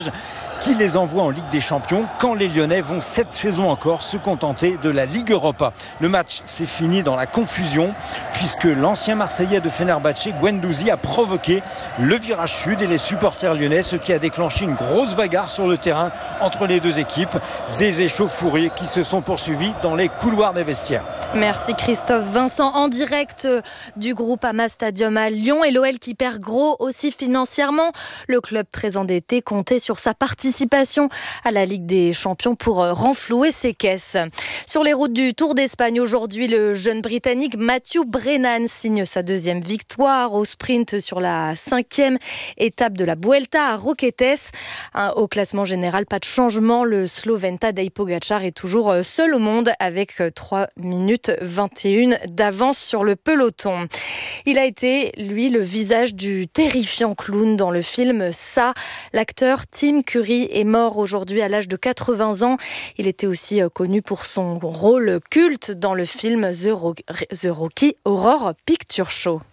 qui les envoie en Ligue des Champions quand les Lyonnais vont cette saison encore se contenter de la Ligue Europa. Le match s'est fini dans la confusion puisque l'ancien Marseillais de Fenerbahçe, Guendouzi, a provoqué le virage sud et les supporters lyonnais, ce qui a déclenché une grosse bagarre sur le terrain entre les deux équipes. Des échauffourées qui se sont poursuivies dans les couloirs des vestiaires. Merci Christophe Vincent, en direct du Groupama Stadium à Lyon, et l'OL qui perd gros aussi financièrement. Le club très endetté comptait sur sa participation à la Ligue des Champions pour renflouer ses caisses. Sur les routes du Tour d'Espagne aujourd'hui, le jeune Britannique Matthew Brennan signe sa deuxième victoire au sprint sur la 5e étape de la Vuelta à Roquetes. Au classement général, pas de changement, le Slovène Tadej Pogačar est toujours seul au monde avec 3 minutes 21 d'avance sur le peloton. Il a été, lui, le visage du terrifiant clown dans le film Ça. L'acteur Tim Curry est mort aujourd'hui à l'âge de 80 ans. Il était aussi connu pour son rôle culte dans le film The Rocky Horror Picture Show.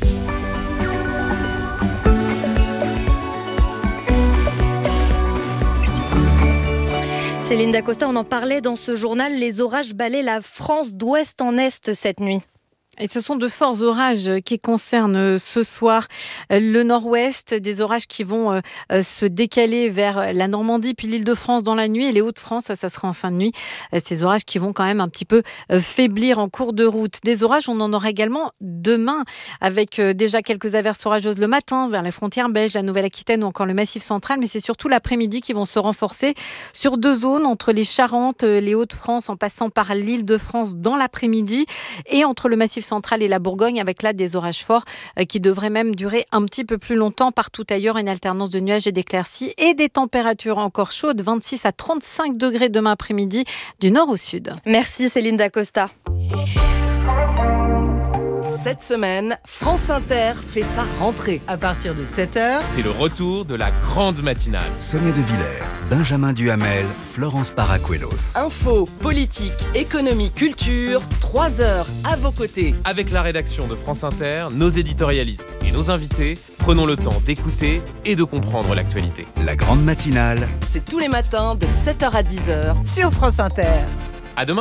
Céline Dacosta, on en parlait dans ce journal, les orages balaient la France d'ouest en est cette nuit. Et ce sont de forts orages qui concernent ce soir le nord-ouest, des orages qui vont se décaler vers la Normandie puis l'Île-de-France dans la nuit et les Hauts-de-France, ça sera en fin de nuit. Ces orages qui vont quand même un petit peu faiblir en cours de route. Des orages, on en aura également demain avec déjà quelques averses orageuses le matin vers les frontières belges, la Nouvelle-Aquitaine ou encore le Massif central, mais c'est surtout l'après-midi qui vont se renforcer sur 2 zones, entre les Charentes, les Hauts-de-France en passant par l'Île-de-France dans l'après-midi et entre le Massif centrale et la Bourgogne, avec là des orages forts qui devraient même durer un petit peu plus longtemps. Partout ailleurs, une alternance de nuages et d'éclaircies et des températures encore chaudes, 26 à 35 degrés demain après-midi du nord au sud. Merci Céline Dacosta. Cette semaine, France Inter fait sa rentrée. À partir de 7h, c'est le retour de la grande matinale. Sonia De Villers, Benjamin Duhamel, Florence Paracuelos. Info, politique, économie, culture, 3 heures à vos côtés. Avec la rédaction de France Inter, nos éditorialistes et nos invités, prenons le temps d'écouter et de comprendre l'actualité. La grande matinale, c'est tous les matins de 7h à 10h sur France Inter. À demain.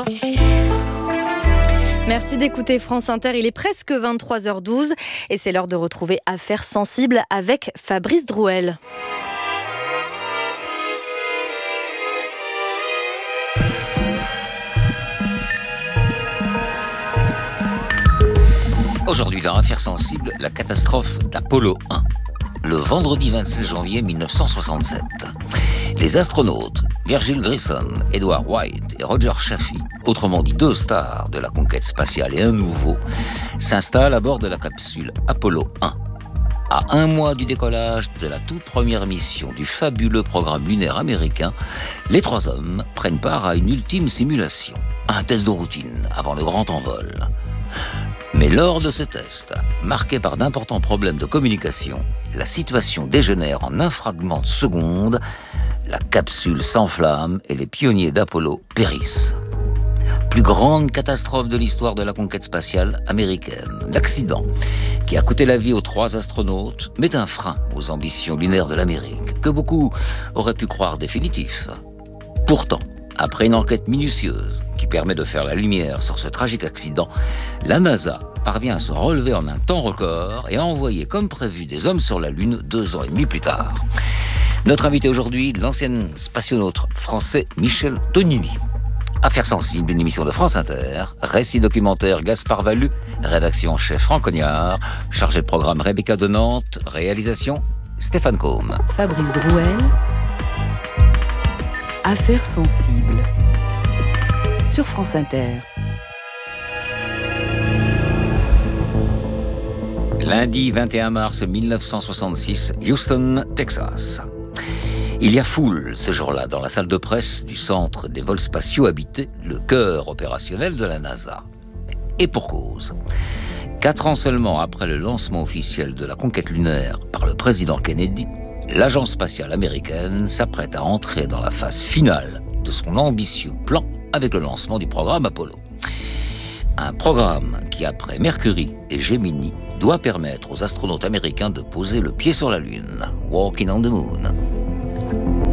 Merci d'écouter France Inter, il est presque 23h12 et c'est l'heure de retrouver Affaires sensibles avec Fabrice Drouel. Aujourd'hui dans Affaires sensibles, la catastrophe d'Apollo 1. Le vendredi 27 janvier 1967. Les astronautes Virgil Grissom, Edward White et Roger Chaffee, autrement dit 2 stars de la conquête spatiale et un nouveau, s'installent à bord de la capsule Apollo 1. À 1 mois du décollage de la toute première mission du fabuleux programme lunaire américain, les 3 hommes prennent part à une ultime simulation, un test de routine avant le grand envol. Mais lors de ce test, marqué par d'importants problèmes de communication, la situation dégénère en un fragment de seconde, la capsule s'enflamme et les pionniers d'Apollo périssent. Plus grande catastrophe de l'histoire de la conquête spatiale américaine. L'accident, qui a coûté la vie aux 3 astronautes, met un frein aux ambitions lunaires de l'Amérique, que beaucoup auraient pu croire définitif. Pourtant, après une enquête minutieuse qui permet de faire la lumière sur ce tragique accident, la NASA parvient à se relever en un temps record et à envoyer comme prévu des hommes sur la Lune 2 ans et demi plus tard. Notre invité aujourd'hui, l'ancien spationaute français Michel Tonini. Affaires sensibles, une émission de France Inter, récit documentaire Gaspard Vallu, rédaction en chef Franck Cognard, chargé de programme Rebecca de Nantes, réalisation Stéphane Combe. Fabrice Drouel, Affaires sensibles sur France Inter. Lundi 21 mars 1966, Houston, Texas. Il y a foule ce jour-là dans la salle de presse du centre des vols spatiaux habités, le cœur opérationnel de la NASA. Et pour cause. 4 ans seulement après le lancement officiel de la conquête lunaire par le président Kennedy, l'agence spatiale américaine s'apprête à entrer dans la phase finale de son ambitieux plan avec le lancement du programme Apollo. Un programme qui, après Mercury et Gemini, doit permettre aux astronautes américains de poser le pied sur la Lune. Walking on the Moon.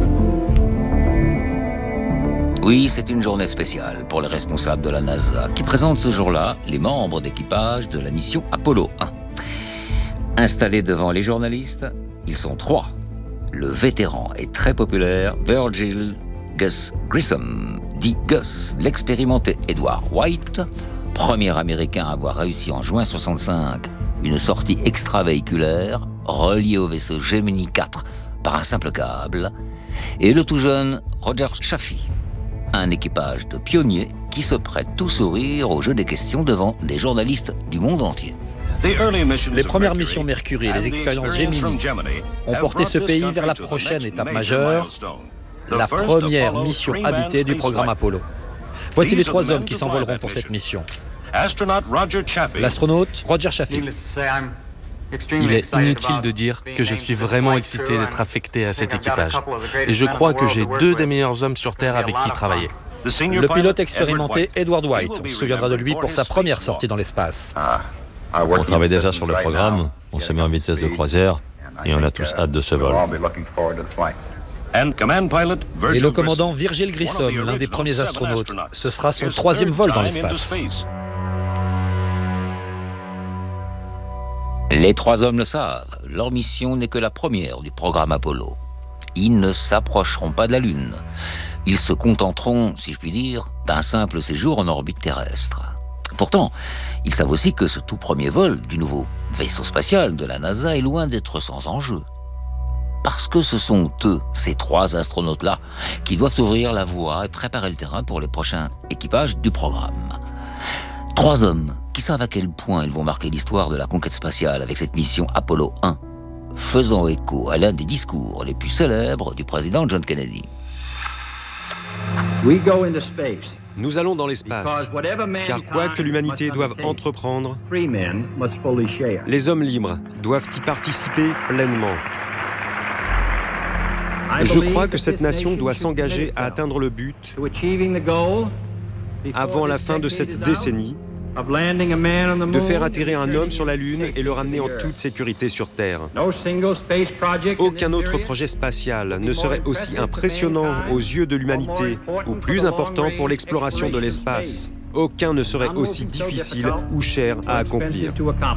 Oui, c'est une journée spéciale pour les responsables de la NASA qui présentent ce jour-là les membres d'équipage de la mission Apollo 1. Installés devant les journalistes, ils sont 3. Le vétéran et très populaire Virgil Gus Grissom, dit Gus, l'expérimenté Edward White, premier Américain à avoir réussi en juin 65 une sortie extravéhiculaire reliée au vaisseau Gemini 4 par un simple câble, et le tout jeune Roger Chaffee, un équipage de pionniers qui se prête tout sourire au jeu des questions devant des journalistes du monde entier. Les premières missions Mercury et les expériences Gemini ont porté ce pays vers la prochaine étape majeure, la première mission habitée du programme Apollo. Voici les 3 hommes qui s'envoleront pour cette mission. L'astronaute Roger Chaffee. Il est inutile de dire que je suis vraiment excité d'être affecté à cet équipage. Et je crois que j'ai 2 des meilleurs hommes sur Terre avec qui travailler. Le pilote expérimenté Edward White. On se souviendra de lui pour sa première sortie dans l'espace. On travaille déjà sur le programme, on s'est mis en vitesse de croisière et on a tous hâte de ce vol. Et le commandant Virgil Grissom, l'un des premiers astronautes. Ce sera son 3e vol dans l'espace. Les 3 hommes le savent, leur mission n'est que la première du programme Apollo. Ils ne s'approcheront pas de la Lune. Ils se contenteront, si je puis dire, d'un simple séjour en orbite terrestre. Pourtant, ils savent aussi que ce tout premier vol du nouveau vaisseau spatial de la NASA est loin d'être sans enjeu. Parce que ce sont eux, ces 3 astronautes-là, qui doivent ouvrir la voie et préparer le terrain pour les prochains équipages du programme. 3 hommes qui savent à quel point ils vont marquer l'histoire de la conquête spatiale avec cette mission Apollo 1, faisant écho à l'un des discours les plus célèbres du président John Kennedy. Nous allons dans l'espace, car quoi que l'humanité doive entreprendre, les hommes libres doivent y participer pleinement. Je crois que cette nation doit s'engager à atteindre le but avant la fin de cette décennie, de faire atterrir un homme sur la Lune et le ramener en toute sécurité sur Terre. Aucun autre projet spatial ne serait aussi impressionnant aux yeux de l'humanité ou plus important pour l'exploration de l'espace. Aucun ne serait aussi difficile ou cher à accomplir.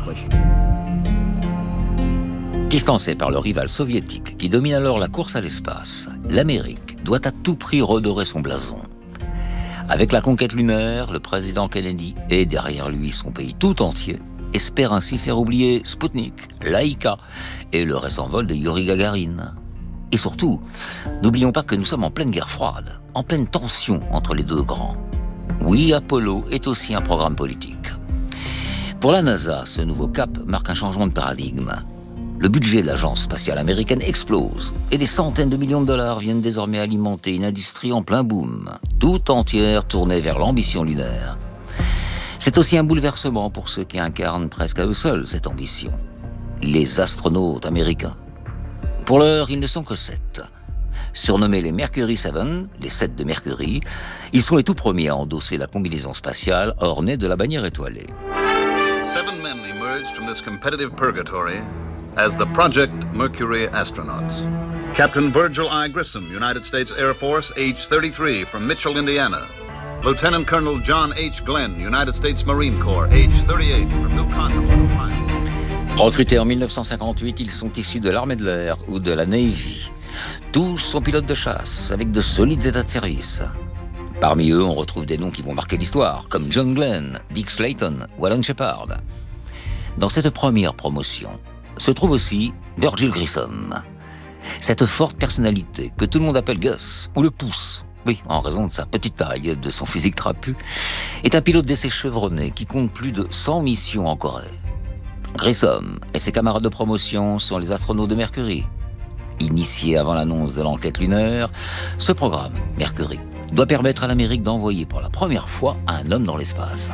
Distancée par le rival soviétique qui domine alors la course à l'espace, l'Amérique doit à tout prix redorer son blason. Avec la conquête lunaire, le président Kennedy et derrière lui son pays tout entier espère ainsi faire oublier Sputnik, Laika et le récent vol de Yuri Gagarin. Et surtout, n'oublions pas que nous sommes en pleine guerre froide, en pleine tension entre les 2 grands. Oui, Apollo est aussi un programme politique. Pour la NASA, ce nouveau cap marque un changement de paradigme. Le budget de l'agence spatiale américaine explose et des centaines de millions de dollars viennent désormais alimenter une industrie en plein boom, tout entière tournée vers l'ambition lunaire. C'est aussi un bouleversement pour ceux qui incarnent presque à eux seuls cette ambition, les astronautes américains. Pour l'heure, ils ne sont que 7. Surnommés les Mercury 7, les 7 de Mercury, ils sont les tout premiers à endosser la combinaison spatiale ornée de la bannière étoilée. 7 men emerged from this competitive purgatory as the Project Mercury astronauts. Captain Virgil I. Grissom, United States Air Force, age 33, from Mitchell, Indiana. Lieutenant Colonel John H. Glenn, United States Marine Corps, age 38, from New Conroe, Ohio. Recrutés en 1958, ils sont issus de l'armée de l'air ou de la Navy. Tous sont pilotes de chasse, avec de solides états de service. Parmi eux, on retrouve des noms qui vont marquer l'histoire, comme John Glenn, Dick Slayton ou Alan Shepard. Dans cette première promotion, se trouve aussi Virgil Grissom. Cette forte personnalité que tout le monde appelle Gus, ou le pouce, oui, en raison de sa petite taille et de son physique trapu, est un pilote d'essai chevronné qui compte plus de 100 missions en Corée. Grissom et ses camarades de promotion sont les astronautes de Mercury. Initié avant l'annonce de l'enquête lunaire, ce programme, Mercury, doit permettre à l'Amérique d'envoyer pour la première fois un homme dans l'espace.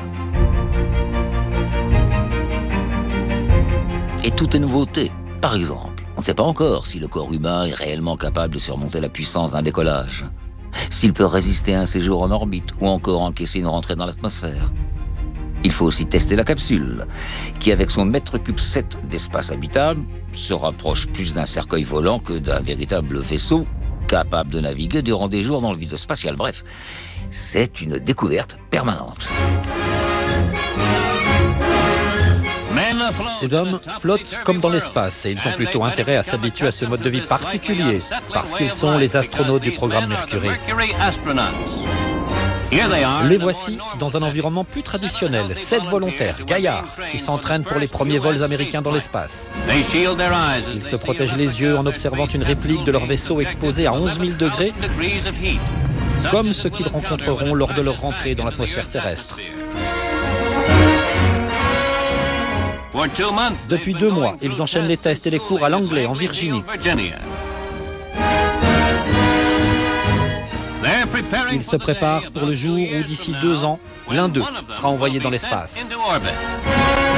Et tout est nouveauté. Par exemple, on ne sait pas encore si le corps humain est réellement capable de surmonter la puissance d'un décollage, s'il peut résister à un séjour en orbite ou encore encaisser une rentrée dans l'atmosphère. Il faut aussi tester la capsule, qui avec son mètre cube 7 d'espace habitable se rapproche plus d'un cercueil volant que d'un véritable vaisseau capables de naviguer durant des jours dans le vide spatial. Bref, c'est une découverte permanente. Ces hommes flottent comme dans l'espace et ils ont plutôt intérêt à s'habituer à ce mode de vie particulier parce qu'ils sont les astronautes du programme Mercury. Les voici dans un environnement plus traditionnel, 7 volontaires, gaillards, qui s'entraînent pour les premiers vols américains dans l'espace. Ils se protègent les yeux en observant une réplique de leur vaisseau exposé à 11 000 degrés, comme ce qu'ils rencontreront lors de leur rentrée dans l'atmosphère terrestre. Depuis 2 mois, ils enchaînent les tests et les cours à Langley, en Virginie. Ils se préparent pour le jour où, d'ici 2 ans, l'un d'eux sera envoyé dans l'espace.